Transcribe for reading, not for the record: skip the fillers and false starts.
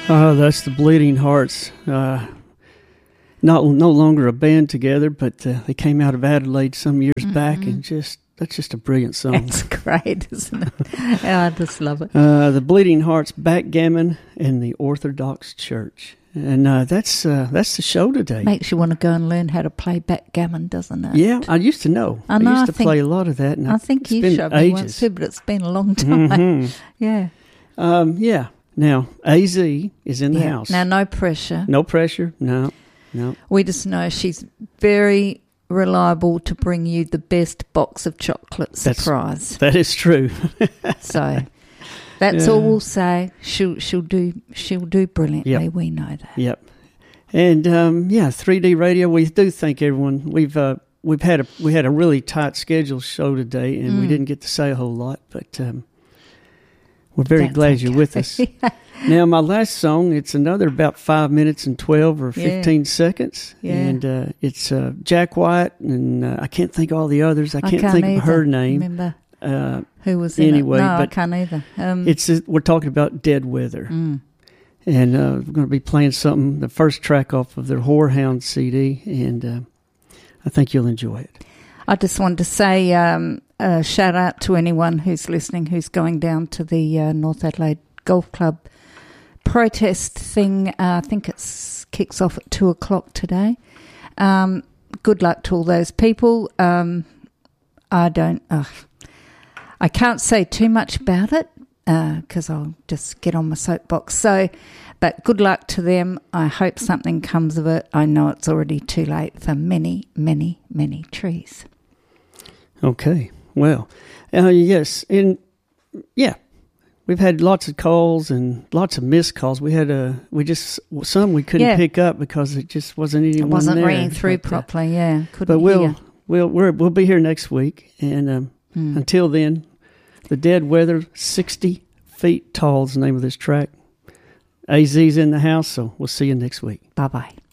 That's the Bleeding Hearts. No longer a band together, but they came out of Adelaide some years back, and that's just a brilliant song. It's great, isn't it? I just love it. The Bleeding Hearts, Backgammon, and the Orthodox Church, and that's the show today. Makes you want to go and learn how to play backgammon, doesn't it? Yeah, I used to know. I used to play a lot of that. And I think you showed me once too, but it's been a long time. Yeah. Yeah. Now, AZ is in the house. Now, no pressure. No pressure. No. We just know she's very reliable to bring you the best box of chocolate surprise. That is true. So that's all we'll say. She'll do brilliantly. Yep. We know that. Yep. And 3D Radio. We do thank everyone. We had a really tight schedule show today, and we didn't get to say a whole lot, but we're very glad you're with us. Now, my last song, it's another about 5 minutes and 12 or 15 seconds. Yeah. And it's Jack White, and I can't think of all the others. I can't think of her name. Remember who was in anyway, it? No, but I can't either. We're talking about Dead Weather. And we're going to be playing something, the first track off of their Whorehound CD, and I think you'll enjoy it. I just wanted to say a shout out to anyone who's listening who's going down to the North Adelaide Golf Club protest thing. I think it kicks off at 2:00 today. Good luck to all those people. I can't say too much about it because I'll just get on my soapbox. But good luck to them. I hope something comes of it. I know it's already too late for many, many, many trees. Okay. Well, yes. We've had lots of calls and lots of missed calls. We some we couldn't pick up because it just wasn't anyone there. It wasn't ringing through properly. But we'll be here next week, and until then, the Dead Weather, 60 Feet Tall is the name of this track. AZ's in the house, so we'll see you next week. Bye bye.